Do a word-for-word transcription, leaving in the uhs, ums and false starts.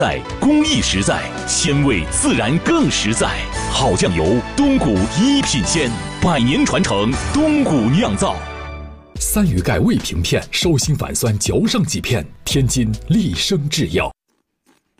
在工艺实在，鲜味自然更实在。好酱油，东谷一品鲜，百年传承，东谷酿造。 三鱼钙胃平片，收心反酸，嚼上几片。天津利生制药。